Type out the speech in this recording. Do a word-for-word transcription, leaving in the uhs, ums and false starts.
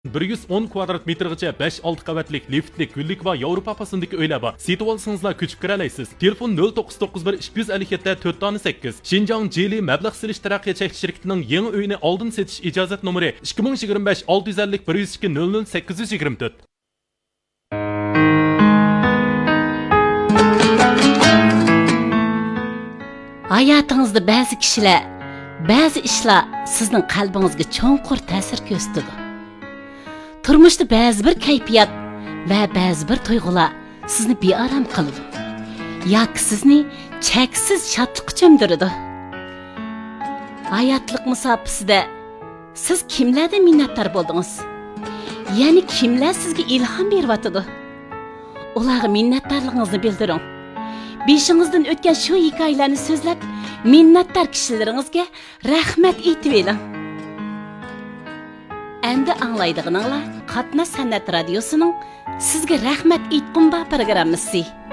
bir yuz o'n kvadrat metrgacha besh olti qavatlik liftli gullik va Yevropa pasındagi uylar bor. Setib olsangizlar ko'chib kiralaysiz. Telefon nol to'qqiz to'qqiz bir ikki yuz ellik yetti to'rt sakkiz. Xinjiang Jili mablag' silish taraqqiyot cheklanish shirkatining yangi uyini oldin setish ijozat nomeri ikki ming yigirma besh olti yuz ellik bir yuz ikki nol nol sakkiz yuz yigirma to'rt. Hayatınızda bazı kişiler, bazı işler sizin kalbinizge çoğunqur ta'sir ko'rsatadi. Turmuşda bazı bir kayfiyat ve bazı bir tuyg'ular sizni bearam qiladi. Yoki sizni cheksiz shodlikqa cho'mdiradi. Hayotlik musofasida siz kimlardan minnatdor bo'ldingiz? Ya'ni kimlar sizga ilhom beryotdi? Ularga minnatdorligingizni bildiring. Beshingizdan o'tgan shu hikoyalarni so'zlab, minnatdor kishilaringizga rahmat aytib eling. Endi anglaydiganinglar Qatnash san'at radiosining sizga rahmat aytqum ba programmasi.